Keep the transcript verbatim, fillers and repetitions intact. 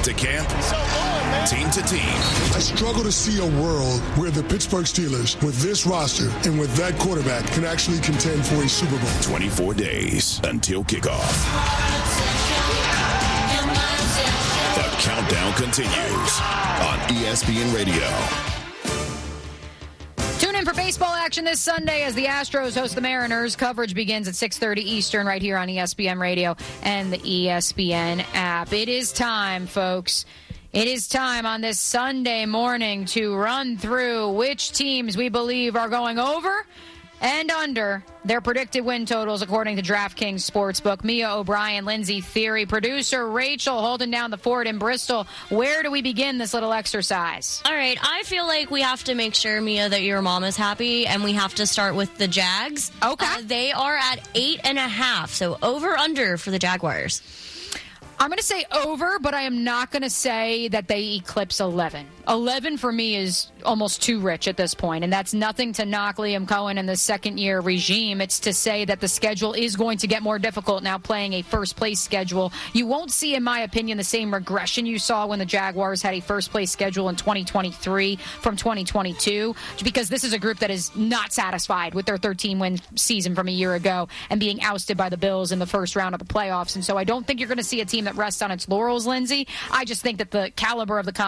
to camp, team to team. I struggle to see a world where the Pittsburgh Steelers, with this roster and with that quarterback, can actually contend for a Super Bowl. twenty-four days until kickoff. The countdown continues on E S P N Radio. Tune in for baseball action this Sunday as the Astros host the Mariners. Coverage begins at six thirty Eastern right here on E S P N Radio and the E S P N app. It is time, folks. It is time on this Sunday morning to run through which teams we believe are going over and under their predicted win totals according to DraftKings Sportsbook. Mia O'Brien, Lindsay Theory, producer Rachel holding down the fort in Bristol. Where do we begin this little exercise? All right, I feel like we have to make sure, Mia, that your mom is happy, and we have to start with the Jags. Okay. Uh, they are at eight and a half, so over under for the Jaguars. I'm going to say over, but I am not going to say that they eclipse eleven. eleven for me is almost too rich at this point, and that's nothing to knock Liam Cohen and the second-year regime. It's to say that the schedule is going to get more difficult now playing a first-place schedule. You won't see, in my opinion, the same regression you saw when the Jaguars had a first-place schedule in twenty twenty-three from twenty twenty-two, because this is a group that is not satisfied with their thirteen-win season from a year ago and being ousted by the Bills in the first round of the playoffs. And so I don't think you're going to see a team that rests on its laurels, Lindsay. I just think that the caliber of the competition